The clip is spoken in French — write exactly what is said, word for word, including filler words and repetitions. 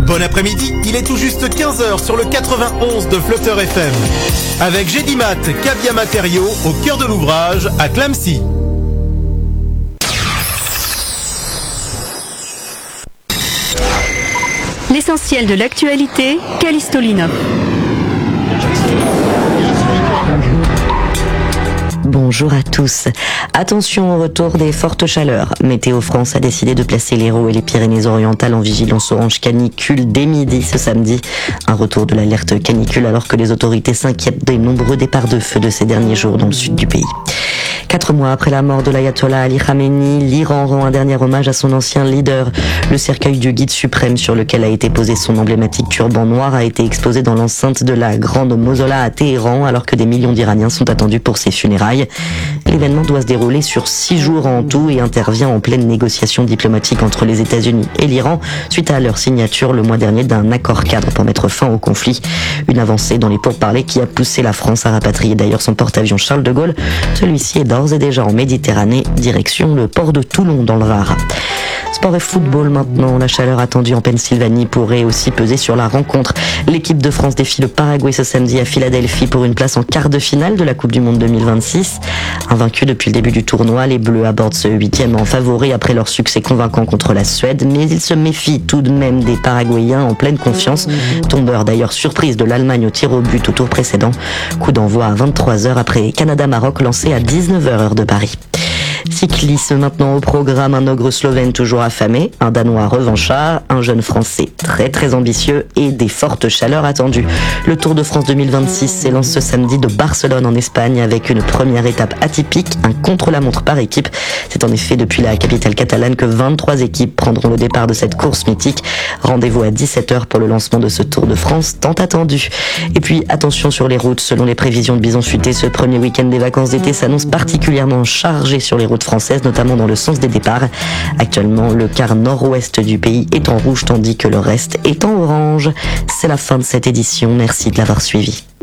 Bon après-midi, il est tout juste quinze heures sur le quatre-vingt-onze de Flutter F M. Avec Gédimat, Cabia Matériaux, au cœur de l'ouvrage, à Clamecy. L'essentiel de l'actualité, Callisto Lina. Bonjour à tous. Attention au retour des fortes chaleurs. Météo France a décidé de placer l'Hérault et les Pyrénées-Orientales en vigilance orange canicule dès midi ce samedi. Un retour de l'alerte canicule alors que les autorités s'inquiètent des nombreux départs de feu de ces derniers jours dans le sud du pays. Quatre mois après la mort de l'ayatollah Ali Khamenei, l'Iran rend un dernier hommage à son ancien leader. Le cercueil du guide suprême sur lequel a été posé son emblématique turban noir a été exposé dans l'enceinte de la grande mausolée à Téhéran alors que des millions d'Iraniens sont attendus pour ses funérailles. L'événement doit se dérouler sur six jours en tout et intervient en pleine négociation diplomatique entre les États-Unis et l'Iran suite à leur signature le mois dernier d'un accord cadre pour mettre fin au conflit. Une avancée dans les pourparlers qui a poussé la France à rapatrier d'ailleurs son porte-avions Charles de Gaulle. Celui-ci est d'ores et déjà en Méditerranée, direction le port de Toulon dans le Var. Sport et football maintenant. La chaleur attendue en Pennsylvanie pourrait aussi peser sur la rencontre. L'équipe de France défie le Paraguay ce samedi à Philadelphie pour une place en quart de finale de la Coupe du Monde deux mille vingt-six. Invaincus depuis le début du tournoi, les Bleus abordent ce huitième en favori après leur succès convaincant contre la Suède, mais ils se méfient tout de même des Paraguayens en pleine confiance. Tombeur d'ailleurs surprise de l'Allemagne au tir au but au tour précédent. Coup d'envoi à vingt-trois heures après Canada-Maroc lancé à dix-neuf heures heure de Paris. Cyclisme maintenant au programme, un ogre slovène toujours affamé, un danois revanchard, un jeune français très très ambitieux et des fortes chaleurs attendues. Le Tour de France deux mille vingt-six s'élance ce samedi de Barcelone en Espagne avec une première étape atypique, un contre-la-montre par équipe. C'est en effet depuis la capitale catalane que vingt-trois équipes prendront le départ de cette course mythique. Rendez-vous à dix-sept heures pour le lancement de ce Tour de France tant attendu. Et puis attention sur les routes, selon les prévisions de Bison Futé, ce premier week-end des vacances d'été s'annonce particulièrement chargé sur les routes françaises, notamment dans le sens des départs. Actuellement, le quart nord-ouest du pays est en rouge tandis que le reste est en orange. C'est la fin de cette édition. Merci de l'avoir suivi.